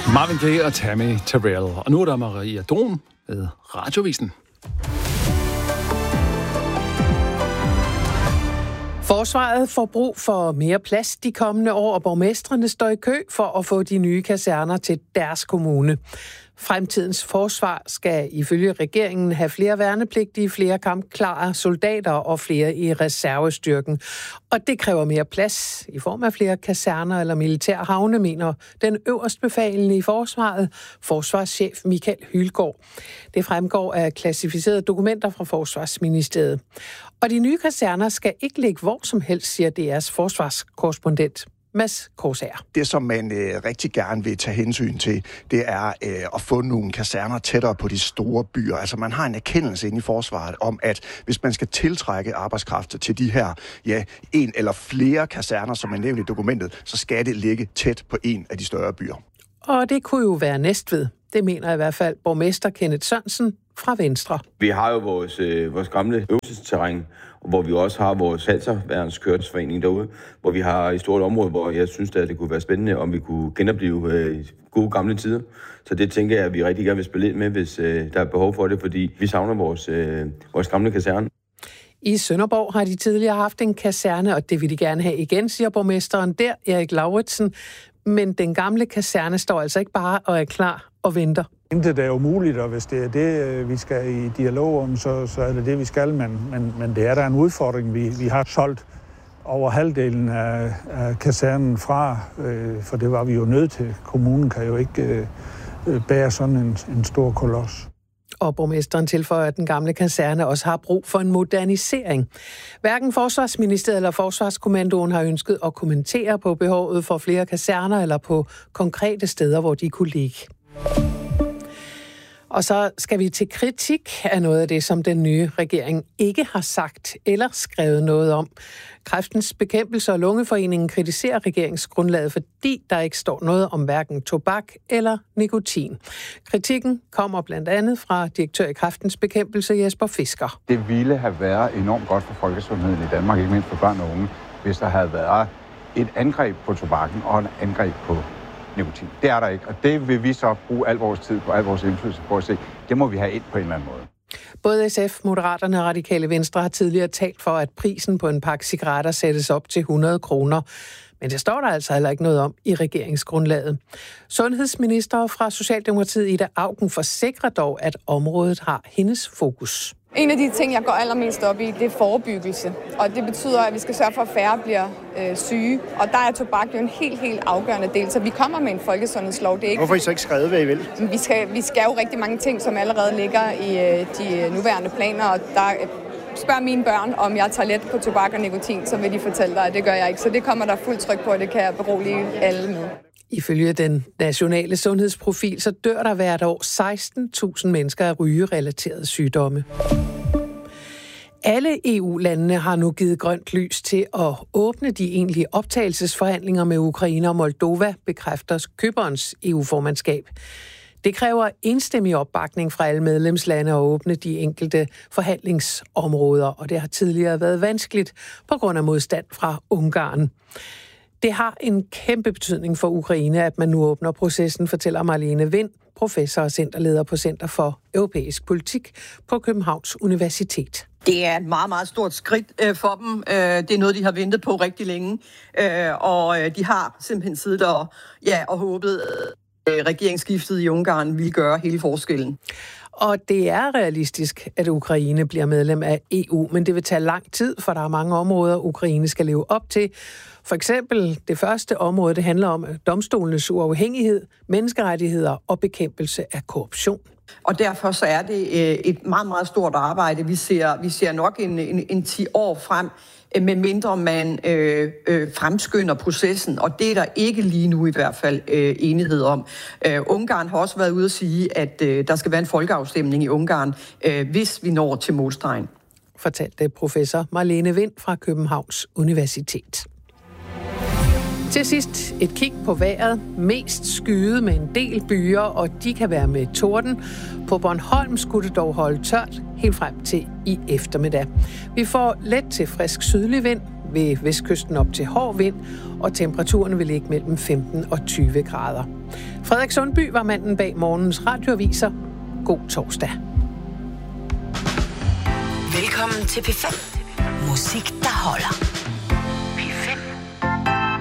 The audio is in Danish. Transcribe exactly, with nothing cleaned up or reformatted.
Marvin Gaye og Tammy Terrell. Og nu er der Maria Dom med Radiovisen. Forsvaret får brug for mere plads de kommende år, og borgmestrene står i kø for at få de nye kaserner til deres kommune. Fremtidens forsvar skal ifølge regeringen have flere værnepligtige, flere kampklare soldater og flere i reservestyrken. Og det kræver mere plads i form af flere kaserner eller militære havne, mener den øverstbefalende i forsvaret, forsvarschef Michael Hylgaard. Det fremgår af klassificerede dokumenter fra Forsvarsministeriet. Og de nye kaserner skal ikke ligge hvor som helst, siger D R's forsvarskorrespondent Mads Korsager. Det, som man øh, rigtig gerne vil tage hensyn til, det er øh, at få nogle kaserner tættere på de store byer. Altså man har en erkendelse inde i forsvaret om, at hvis man skal tiltrække arbejdskraft til de her, ja, en eller flere kaserner, som er nævnt i dokumentet, så skal det ligge tæt på en af de større byer. Og det kunne jo være Næstved. Det mener i hvert fald borgmester Kenneth Sørensen fra Venstre. Vi har jo vores, øh, vores gamle øvelsesterræn, hvor vi også har vores Halserværnskørselsforening derude, hvor vi har et stort område, hvor jeg synes, at det kunne være spændende, om vi kunne genopleve øh, gode gamle tider. Så det tænker jeg, at vi rigtig gerne vil spille ind med, hvis øh, der er behov for det, fordi vi savner vores, øh, vores gamle kaserne. I Sønderborg har de tidligere haft en kaserne, og det vil de gerne have igen, siger borgmesteren der, Erik Lauritsen. Men den gamle kaserne står altså ikke bare og er klar og venter. Intet er umuligt, og hvis det er det, vi skal i dialog om, så, så er det det, vi skal. Men, men, men det er der en udfordring. Vi, vi har solgt over halvdelen af, af kasernen fra, øh, for det var vi jo nødt til. Kommunen kan jo ikke øh, bære sådan en, en stor kolos. Og borgmesteren tilføjer, at den gamle kaserne også har brug for en modernisering. Hverken Forsvarsministeriet eller Forsvarskommandoen har ønsket at kommentere på behovet for flere kaserner eller på konkrete steder, hvor de kunne ligge. Og så skal vi til kritik af noget af det, som den nye regering ikke har sagt eller skrevet noget om. Kræftens Bekæmpelse og Lungeforeningen kritiserer regeringsgrundlaget, fordi der ikke står noget om hverken tobak eller nikotin. Kritikken kommer blandt andet fra direktør i Kræftens Bekæmpelse, Jesper Fisker. Det ville have været enormt godt for folkesundheden i Danmark, ikke mindst for børn og unge, hvis der havde været et angreb på tobakken og et angreb på nikotin. Det er der ikke, og det vil vi så bruge al vores tid på, al vores indflydelse på at se. Det må vi have ind på en eller anden måde. Både S F, Moderaterne og Radikale Venstre har tidligere talt for, at prisen på en pakke cigaretter sættes op til hundrede kroner. Men det står der altså heller ikke noget om i regeringsgrundlaget. Sundhedsminister fra Socialdemokratiet Ida Auken forsikrer dog, at området har hendes fokus. En af de ting, jeg går allermest op i, det er forebyggelse. Og det betyder, at vi skal sørge for, at færre bliver øh, syge. Og der er tobak jo en helt, helt afgørende del. Så vi kommer med en folkesundhedslov. Det er ikke... Hvorfor er I så ikke skrevet, hvad I vil? Vi skal, vi skal jo rigtig mange ting, som allerede ligger i øh, de nuværende planer. Og der øh, spørger mine børn, om jeg tager let på tobak og nikotin, så vil de fortælle dig, at det gør jeg ikke. Så det kommer der fuldt tryk på, og det kan jeg berolige alle med. Ifølge den nationale sundhedsprofil, så dør der hvert år seksten tusind mennesker af rygerelaterede sygdomme. Alle E U-landene har nu givet grønt lys til at åbne de egentlige optagelsesforhandlinger med Ukraine og Moldova, bekræfter køberens E U-formandskab. Det kræver enstemmig opbakning fra alle medlemslande at åbne de enkelte forhandlingsområder, og det har tidligere været vanskeligt på grund af modstand fra Ungarn. Det har en kæmpe betydning for Ukraine, at man nu åbner processen, fortæller Marlene Vind, professor og centerleder på Center for Europæisk Politik på Københavns Universitet. Det er et meget, meget stort skridt øh, for dem. Øh, det er noget, de har ventet på rigtig længe, øh, og øh, de har simpelthen siddet og, ja, og håbet, at øh, regeringsskiftet i Ungarn ville gøre hele forskellen. Og det er realistisk, at Ukraine bliver medlem af E U, men det vil tage lang tid, for der er mange områder, Ukraine skal leve op til. For eksempel det første område, det handler om domstolenes uafhængighed, menneskerettigheder og bekæmpelse af korruption. Og derfor så er det et meget, meget stort arbejde. Vi ser, vi ser nok en, en, en ti år frem, med mindre man øh, øh, fremskynder processen, og det er der ikke lige nu i hvert fald øh, enighed om. Øh, Ungarn har også været ude at sige, at øh, der skal være en folkeafstemning i Ungarn, øh, hvis vi når til målstregen. Fortalte professor Marlene Vind fra Københavns Universitet. Til sidst et kig på vejret. Mest skyet med en del byer, og de kan være med torden. På Bornholm skulle det dog holde tørt helt frem til i eftermiddag. Vi får let til frisk sydlig vind, ved vestkysten op til hård vind, og temperaturen vil ligge mellem femten og tyve grader. Frederik Sundby var manden bag morgens radioaviser. God torsdag. Velkommen til P fem. Musik, der holder.